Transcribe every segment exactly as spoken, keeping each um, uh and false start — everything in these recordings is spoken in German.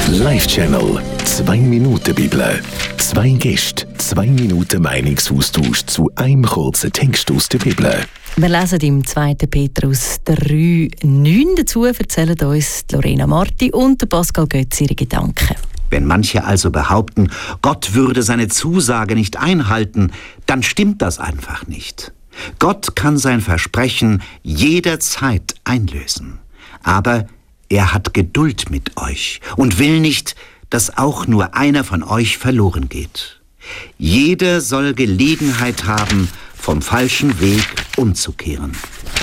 Live-Channel. Zwei Minuten Bibel. Zwei Gäste, zwei Minuten Meinungsaustausch zu einem kurzen Text aus der Bibel. Wir lesen im zweiten Petrus drei neun. Dazu erzählen uns Lorena Marti und Pascal Götz ihre Gedanken. Wenn manche also behaupten, Gott würde seine Zusage nicht einhalten, dann stimmt das einfach nicht. Gott kann sein Versprechen jederzeit einlösen. Aber er hat Geduld mit euch und will nicht, dass auch nur einer von euch verloren geht. Jeder soll Gelegenheit haben, vom falschen Weg umzukehren.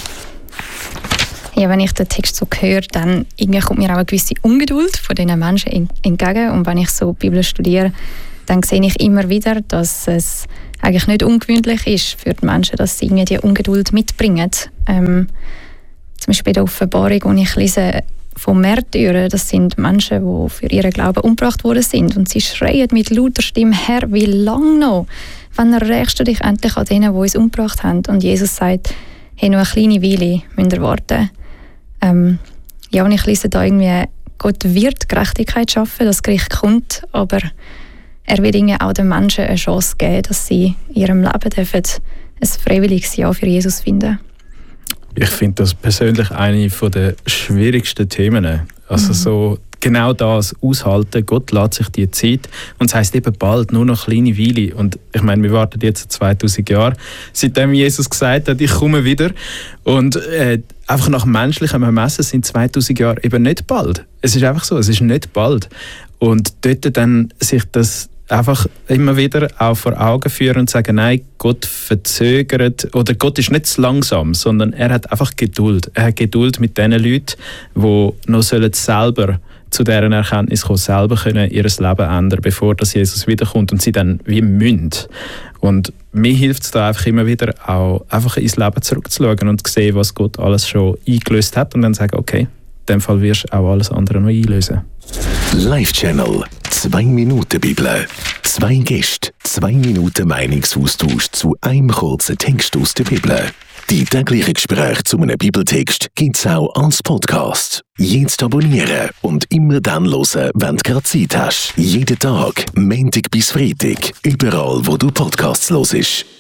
Ja, wenn ich den Text so höre, dann irgendwie kommt mir auch eine gewisse Ungeduld von diesen Menschen entgegen. Und wenn ich so die Bibel studiere, dann sehe ich immer wieder, dass es eigentlich nicht ungewöhnlich ist für die Menschen, dass sie irgendwie die Ungeduld mitbringen. Ähm, zum Beispiel in der Offenbarung, wo ich lese von Märtyrern, das sind Menschen, die für ihren Glauben umgebracht worden sind. Und sie schreien mit lauter Stimme: Herr, wie lange noch? Wann rächst du dich endlich an denen, die uns umgebracht haben? Und Jesus sagt: Hey, nur eine kleine Weile müsst ihr warten. Ähm, ja, und ich lese da irgendwie, Gott wird Gerechtigkeit schaffen, das Gericht kommt, aber er wird irgendwie auch den Menschen eine Chance geben, dass sie in ihrem Leben dürfen ein freiwilliges Ja für Jesus finden. Ich finde das persönlich eine der schwierigsten Themen. Also mhm. so genau das aushalten. Gott lässt sich die Zeit und es heisst eben bald, nur noch eine kleine Weile. Und ich meine, wir warten jetzt zweitausend Jahre, seitdem Jesus gesagt hat, ich komme wieder. Und äh, einfach nach menschlichem Ermessen sind zweitausend Jahre eben nicht bald. Es ist einfach so, es ist nicht bald. Und dort dann sich das einfach immer wieder auch vor Augen führen und sagen, nein, Gott verzögert, oder Gott ist nicht zu langsam, sondern er hat einfach Geduld. Er hat Geduld mit den Leuten, die noch sollen selber zu deren Erkenntnis kommen, selber können ihr Leben ändern, bevor das Jesus wiederkommt und sie dann wie müssen. Und mir hilft es da einfach immer wieder auch einfach ins Leben zurückzuschauen und zu sehen, was Gott alles schon eingelöst hat und dann sagen, okay, in dem Fall wirst du auch alles andere noch einlösen. Live-Channel. Zwei Minuten Bibel. Zwei Gäste, zwei Minuten Meinungsaustausch zu einem kurzen Text aus der Bibel. Die täglichen Gespräche zu einem Bibeltext gibt es auch als Podcast. Jetzt abonnieren und immer dann hören, wenn du gerade Zeit hast. Jeden Tag, Montag bis Freitag, überall wo du Podcasts hörst.